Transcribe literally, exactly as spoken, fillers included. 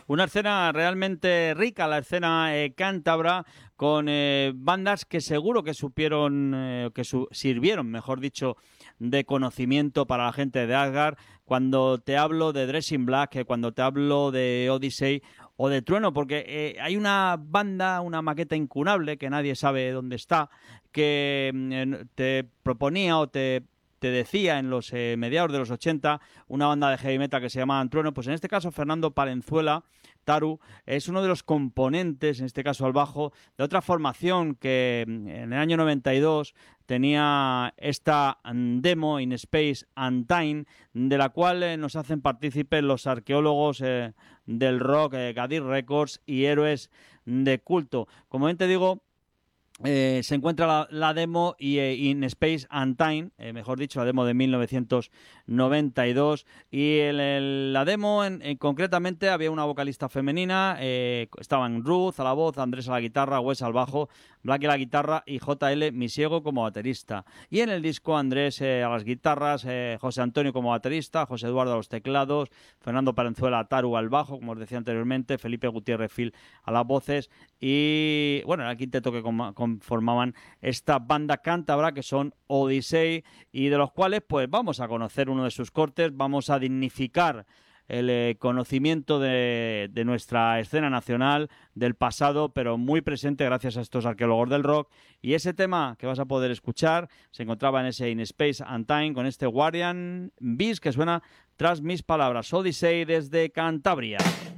Una escena realmente rica, la escena eh, cántabra, con eh, bandas que seguro que supieron, eh, que su sirvieron, mejor dicho, de conocimiento para la gente de Asgard. Cuando te hablo de Dressing Black, eh, cuando te hablo de Odyssey o de Trueno, porque eh, hay una banda, una maqueta incunable que nadie sabe dónde está, que eh, te proponía o te te decía en los eh, mediados de los ochenta una banda de heavy metal que se llamaba Trueno. Pues en este caso Fernando Palenzuela, Taru, es uno de los componentes, en este caso al bajo, de otra formación que en el año noventa y dos tenía esta demo In Space and Time, de la cual eh, nos hacen partícipes los arqueólogos eh, del rock, eh, Gadir Records y Héroes de Culto. Como bien te digo, Eh, se encuentra la, la demo y eh, In Space and Time, eh, mejor dicho, la demo de mil novecientos noventa y dos. Y en el, la demo, en, en, concretamente, había una vocalista femenina, eh, estaban Ruth a la voz, Andrés a la guitarra, Wes al bajo, Black a la guitarra y J L Misiego como baterista. Y en el disco Andrés eh, a las guitarras, eh, José Antonio como baterista, José Eduardo a los teclados, Fernando Palenzuela Taru al bajo, como os decía anteriormente, Felipe Gutiérrez Fil a las voces y, bueno, el quinteto que con, conformaban esta banda cántabra que son Odyssey, y de los cuales pues vamos a conocer uno de sus cortes, vamos a dignificar el eh, conocimiento de, de nuestra escena nacional, del pasado, pero muy presente gracias a estos arqueólogos del rock. Y ese tema que vas a poder escuchar se encontraba en ese In Space and Time con este Guardian Beast que suena tras mis palabras. Odyssey desde Cantabria.